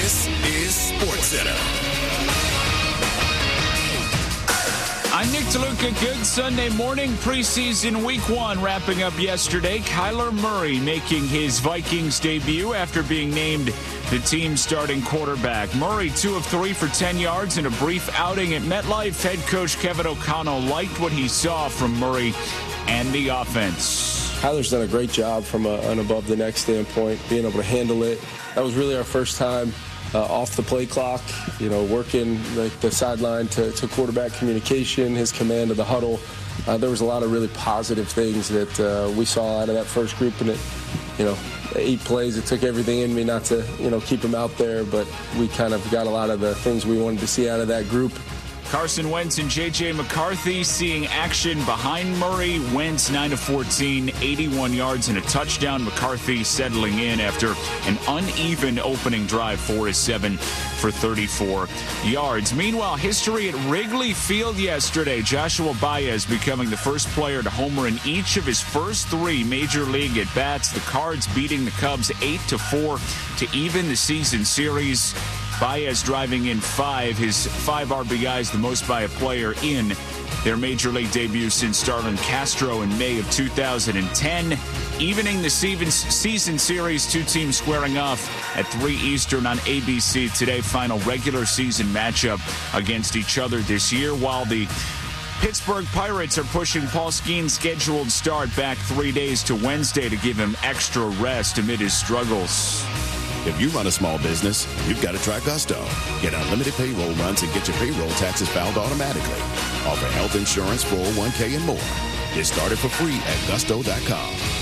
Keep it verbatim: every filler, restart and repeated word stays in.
This is SportsCenter. I'm Nick DeLuca. Good Sunday morning. Preseason week one wrapping up yesterday. Kyler Murray making his Vikings debut after being named the team's starting quarterback. Murray, two of three for ten yards in a brief outing at MetLife. Head coach Kevin O'Connell liked what he saw from Murray and the offense. Kyler's done a great job from a, an above-the-neck standpoint, being able to handle it. That was really our first time uh, off the play clock, you know, working like the sideline to, to quarterback communication, his command of the huddle. Uh, there was a lot of really positive things that uh, we saw out of that first group, and it, you know, eight plays, it took everything in me not to, you know, keep him out there, but we kind of got a lot of the things we wanted to see out of that group. Carson Wentz and J J McCarthy seeing action behind Murray. Wentz nine of fourteen, eighty-one yards and a touchdown. McCarthy settling in after an uneven opening drive, four of seven for thirty-four yards. Meanwhile, history at Wrigley Field yesterday. Joshua Baez becoming the first player to homer in each of his first three major league at-bats. The Cards beating the Cubs eight to four to even the season series. Baez driving in five, his five R B Is, the most by a player in their major league debut since Starlin Castro in May of two thousand ten. Evening the season series, two teams squaring off at three Eastern on A B C today. Final regular season matchup against each other this year, while the Pittsburgh Pirates are pushing Paul Skeens' scheduled start back three days to Wednesday to give him extra rest amid his struggles. If you run a small business, you've got to try Gusto. Get unlimited payroll runs and get your payroll taxes filed automatically. Offer health insurance, four oh one k, and more. Get started for free at gusto dot com.